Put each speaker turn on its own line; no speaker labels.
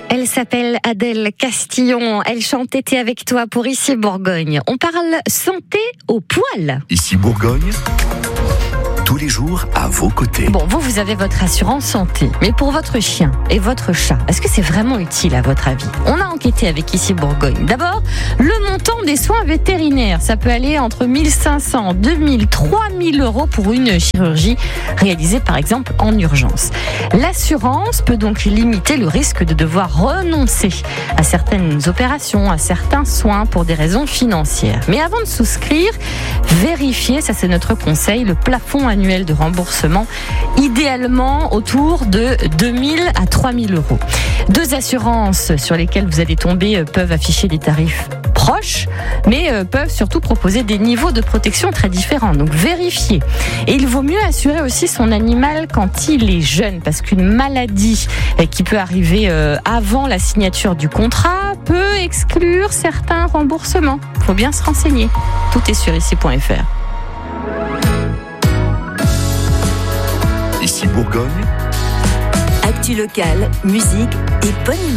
Elle s'appelle Adèle Castillon. Elle chante Été avec toi pour Ici Bourgogne. On parle santé au poil.
Ici Bourgogne, tous les jours à vos côtés.
Bon, vous avez votre assurance santé. Mais pour votre chien et votre chat, est-ce que c'est vraiment utile à votre avis ? On a enquêté avec Ici Bourgogne. D'abord, le montant des soins vétérinaires. Ça peut aller entre 1500, 2000, 3000 euros pour une chirurgie réalisée par exemple en urgence. L'assurance peut donc limiter le risque de devoir renoncer à certaines opérations, à certains soins pour des raisons financières. Mais avant de souscrire, vérifiez, ça c'est notre conseil, le plafond annuel de remboursement, idéalement autour de 2000 à 3000 euros. Deux assurances sur lesquelles vous allez tomber peuvent afficher des tarifs proches, mais peuvent surtout proposer des niveaux de protection très différents. Donc vérifiez. Et il vaut mieux assurer aussi son animal quand il est jeune, parce qu'une maladie qui peut arriver avant la signature du contrat peut exclure certains remboursements. Il faut bien se renseigner. Tout est sur ici.fr.
Ici Bourgogne,
actu locale, musique et bonne humeur.